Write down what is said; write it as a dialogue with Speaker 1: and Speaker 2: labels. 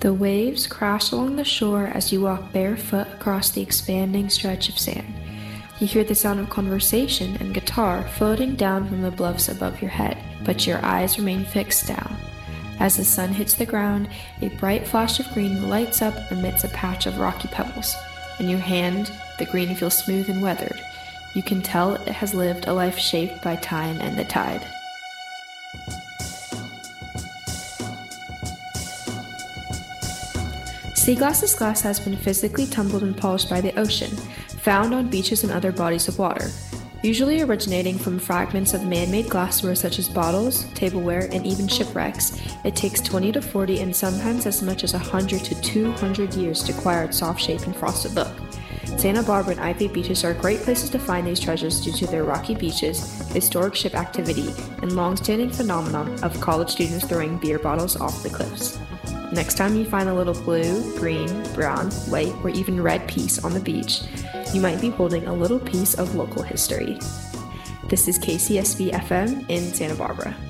Speaker 1: The waves crash along the shore as you walk barefoot across the expanding stretch of sand. You hear the sound of conversation and guitar floating down from the bluffs above your head, but your eyes remain fixed down. As the sun hits the ground, a bright flash of green lights up amidst a patch of rocky pebbles. In your hand, the green feels smooth and weathered. You can tell it has lived a life shaped by time and the tide. Sea glass's glass has been physically tumbled and polished by the ocean, found on beaches and other bodies of water, usually originating from fragments of man-made glassware such as bottles, tableware, and even shipwrecks. It takes 20 to 40 and sometimes as much as 100 to 200 years to acquire its soft shape and frosted look. Santa Barbara and Ivy beaches are great places to find these treasures due to their rocky beaches, historic ship activity, and long-standing phenomenon of college students throwing beer bottles off the cliffs. Next time you find a little blue, green, brown, white, or even red piece on the beach, you might be holding a little piece of local history. This is KCSB FM in Santa Barbara.